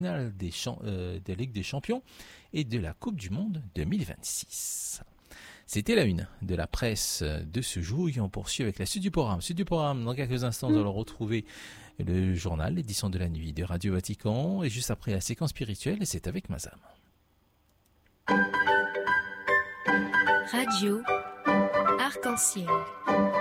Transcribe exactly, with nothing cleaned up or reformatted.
Des, champ, euh, de la Ligue des Champions et de la Coupe du Monde deux mille vingt-six. C'était la une de la presse de ce jour et on poursuit avec la suite du programme. Suite du programme, dans quelques instants, nous allons retrouver le journal, l'édition de la nuit de Radio Vatican et juste après la séquence spirituelle, c'est avec Mazam. Radio Arc-en-Ciel.